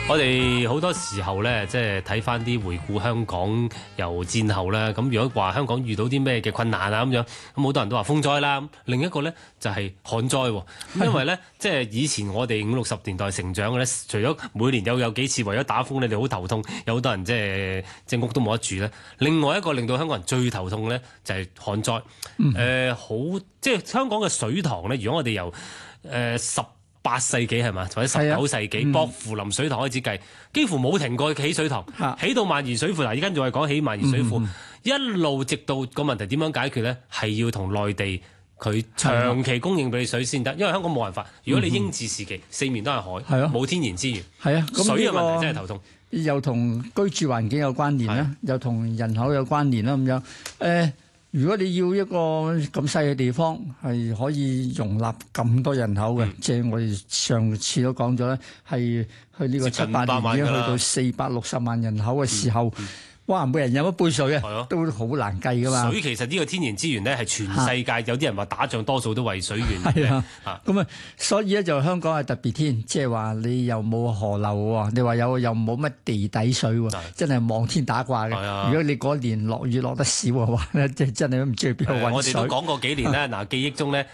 我哋好多時候咧，即係睇翻啲回顧香港由戰後啦。咁如果話香港遇到啲咩嘅困難啊咁樣，咁好多人都話風災啦。另一個咧就係旱災，因為咧即係以前我哋50、60年代成長嘅咧，除咗每年有幾次為咗打風，你哋好頭痛，有好多人即係屋都冇得住咧。另外一個令到香港人最頭痛咧就係旱災。即係香港嘅水塘咧，如果我哋由18世紀係嘛，或者19世紀薄扶林水塘開始計，幾乎冇停過起水塘，起到萬宜水庫。嗱，而家仲係講起萬宜水庫，一路直到個問題點樣解決咧？係要同內地佢長期供應俾你水先得，因為香港冇辦法。如果你英治時期四面都係海，冇天然資源，水嘅問題真係頭痛。 又同居住環境有關聯啦，又同人口有關聯啦，咁樣如果你要一個咁細嘅地方係可以容納咁多人口嘅，即係我哋上次都講咗咧，係去呢個78年已經去到460萬人口嘅時候，哇！每人飲一杯水啊，都好難計噶嘛。 水其實呢個天然資源咧係全世界有啲人話打仗多數都為水源嘅。 咁啊，所以咧就香港係特別天，即係話你又冇河流喎，你話又冇乜地底水喎，真係望天打卦嘅。如果你嗰年落雨落得少嘅話咧，即係真係都唔知去邊度揾水。 我哋都講過幾年咧，嗱記憶中咧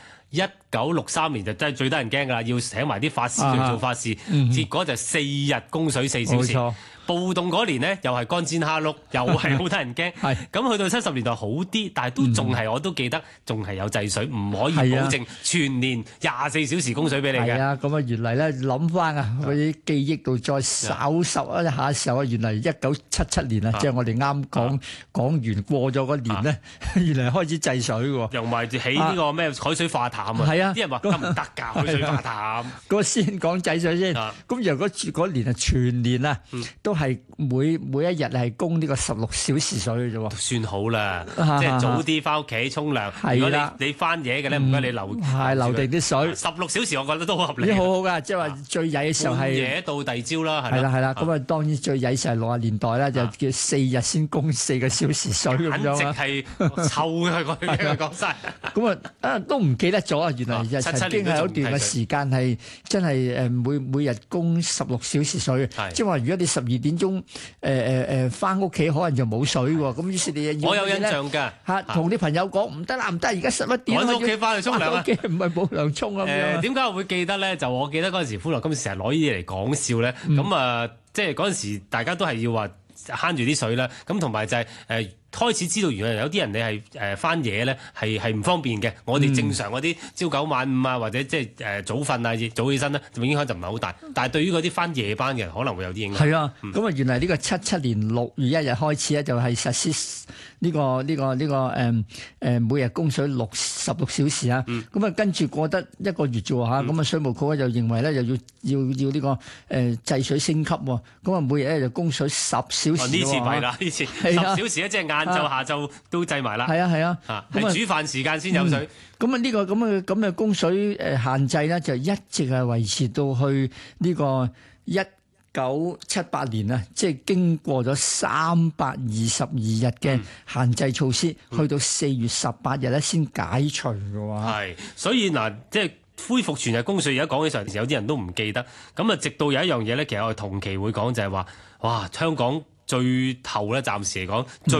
，1963年就真係最得人驚㗎啦，要請埋啲法師去做法事，結果就4日供水4小時。暴動嗰年呢，又係乾煎蝦碌，又係好得人驚。咁去到70年代好啲，但係都仲係我都記得，仲係有制水，唔可以保證全年24小時供水俾你嘅。 係啊，咁啊，原嚟咧諗翻啊，嗰啲記憶度再稍十一下嘅時候啊，原嚟1977年啊，即係我哋啱講完過咗嗰年咧，原嚟開始制水喎。 又埋起呢個咩海水化淡啊？係啊，啲人話得唔得㗎？海水化淡。 嗰先講制水先。咁如果嗰年係全年啊，都係每一日係供呢個16小時水嘅啫喎， 算好啦，即係早啲翻屋企沖涼。如果你翻夜嘅咧，唔該你留定啲水。 16小時我覺得都好合理。 好好㗎，即係話最曳嘅時候係半夜到第二朝啦， 係啦。咁啊當然最曳就係60年代啦，就叫4日先供4個小時水咁樣啊。 簡直係臭嘅嗰啲講晒。 咁啊都唔記得咗啊！原來曾經係有一段嘅時間係真係每日供16小時水，即係話如果你12點鐘翻屋企可能就冇水喎，咁於是你我有印象㗎嚇，同啲朋友講唔得啦，而家11點， 揾屋企翻去沖涼啊！ 唔係冇涼沖啊！ 點解我會記得咧？就我記得嗰陣時，歡樂今時成日攞呢啲嚟講笑咧。咁即係嗰陣時大家都係要話慳住啲水啦。咁同埋就係開始知道原來有啲人你係翻夜咧係唔方便嘅。我哋正常嗰啲朝9晚5啊，或者即係早瞓啊、早起身咧，影響就唔係好大。但係對於嗰啲翻夜班嘅人，可能會有啲影響。係啊， 咁啊原來呢個77年6月1日開始咧，就係實施呢個每日供水16小時啊。咁啊跟住過得1個月啫喎嚇，咁啊水務局咧就認為咧又要呢個制水升級喎。咁啊每日咧就供水10小時。 呢次弊啦，呢次10小時咧即係晏晝下晝都制埋啦。 係啊， 係煮飯時間先有水。 咁啊呢個咁嘅供水限制咧，就一直係維持到去呢個1978年啊，即係經過咗322日嘅限制措施，去到4月18日咧先解除嘅喎。 係，所以嗱，即係恢復全日供水。而家講起上嚟，有啲人都唔記得。咁啊，直到有一樣嘢咧，其實我哋同期會講就係話，哇，香港最後咧，暫時嚟講最